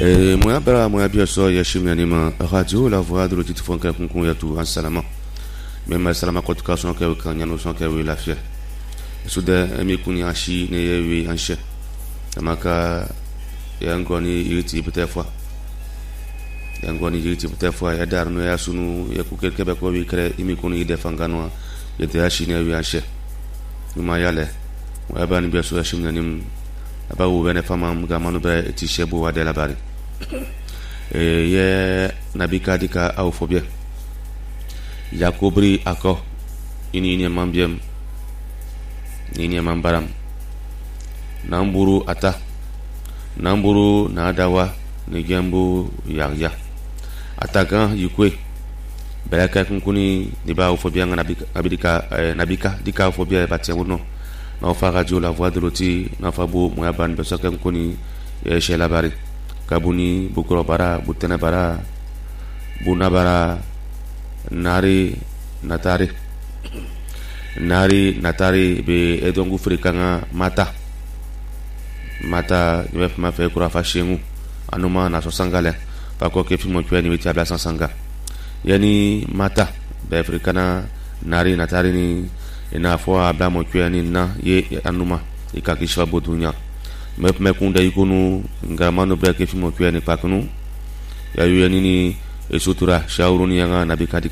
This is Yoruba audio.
Moi bien sûr yashim yanima radio la voix de l'autre fond qu'un concon ya tout en salama même salama kwa tukasona kwa kanyano son kwa la fia suda emi kuni ashi ne yewi anshe tamaka yangoni yiti peut-être yangoni yiti peut-être ya dar no ya sunu ya ku quelque be ko wi kre imi kuni defangano yete ashi ne yewi anshe numa yale wa bani bien sûr yashim yanim aba wo bene fama mga manu be ti shebu wa de la bari ye nabika dika au phobia yakobri ako ini ni mambiem ni mambaram namburu ata namburu nadawa ni gembu ya atakan yukwe belaka kunkuni ni ba au phobia nabika dika au phobia batiamuno na fa radio la voix de l'oti na fa bo mo yaban be sokem koni chez la bari kabuni bukro bara butena bara buna bara nari natari be edongu frikanga mata yef ma fe kura fa shengu anuma na so sangale pa ko ke fimo kweni weti abla sanga yani mata be frikana nari natari ni ina fo abla mo kweni na ye anuma ikakishwa bodunya me kunda ikunu ngamano breke fimo kweni pakunu ya yeni ni esutura shauruni yanga nabika